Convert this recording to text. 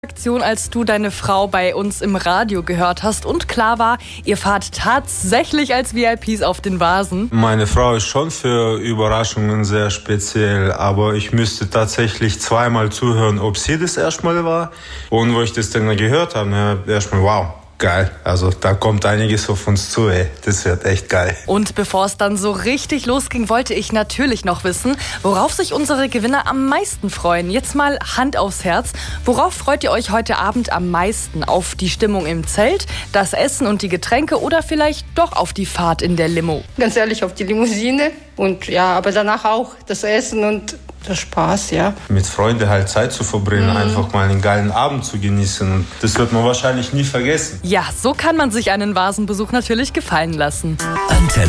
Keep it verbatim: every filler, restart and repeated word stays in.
Reaktion, als du deine Frau bei uns im Radio gehört hast und klar war, ihr fahrt tatsächlich als V I Ps auf den Vasen? Meine Frau ist schon für Überraschungen sehr speziell, aber ich müsste tatsächlich zweimal zuhören, ob sie das erstmal war. Und wo ich das dann gehört habe, ne, erstmal wow. Geil, also da kommt einiges auf uns zu, ey. Das wird echt geil. Und bevor es dann so richtig losging, wollte ich natürlich noch wissen, worauf sich unsere Gewinner am meisten freuen. Jetzt mal Hand aufs Herz. Worauf freut ihr euch heute Abend am meisten? Auf die Stimmung im Zelt, das Essen und die Getränke oder vielleicht doch auf die Fahrt in der Limo? Ganz ehrlich, auf die Limousine und ja, aber danach auch das Essen und der Spaß, ja. Mit Freunden halt Zeit zu verbringen, mhm. einfach mal einen geilen Abend zu genießen. Und das wird man wahrscheinlich nie vergessen. Ja, so kann man sich einen Vasenbesuch natürlich gefallen lassen. Antenne.